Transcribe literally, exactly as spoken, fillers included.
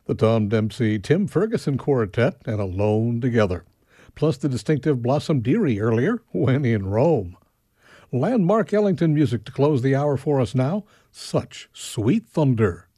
The Tom Dempsey Tim Ferguson Quartet and Alone Together, plus the distinctive Blossom Dearie earlier, When in Rome. Landmark Ellington music to close the hour for us now, Such Sweet Thunder.